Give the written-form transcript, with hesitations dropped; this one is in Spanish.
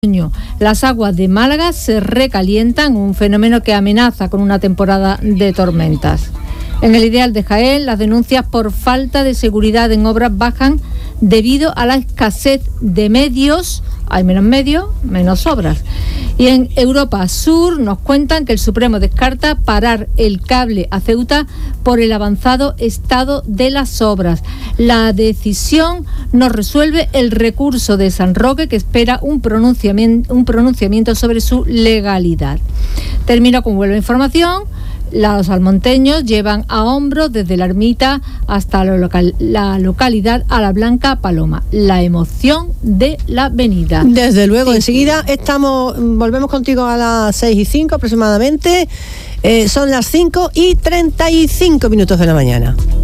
Las aguas de Málaga se recalientan, un fenómeno que amenaza con una temporada de tormentas. En el Ideal de Jaén, las denuncias por falta de seguridad en obras bajan debido a la escasez de medios. Hay menos medios, menos obras. Y en Europa Sur nos cuentan que el Supremo descarta parar el cable a Ceuta por el avanzado estado de las obras. La decisión no resuelve el recurso de San Roque, que espera un pronunciamiento sobre su legalidad. Termino con Huelva Información. Los almonteños llevan a hombros desde la ermita hasta la localidad a la Blanca Paloma. La emoción de la venida. Desde luego, sí. Enseguida volvemos contigo a las 6:05 aproximadamente. Son las 5:35 de la mañana.